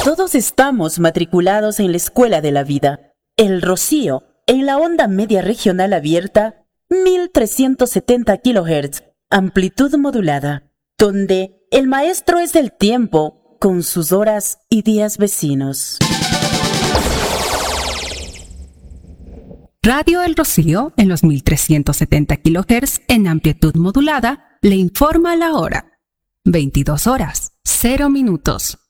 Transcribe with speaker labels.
Speaker 1: Todos estamos matriculados en la escuela de la vida. El Rocío, en la onda media regional abierta, 1370 kHz, amplitud modulada, donde el maestro es el tiempo con sus horas y días vecinos.
Speaker 2: Radio El Rocío, en los 1370 kHz en amplitud modulada, le informa la hora. 22 horas, 0 minutos.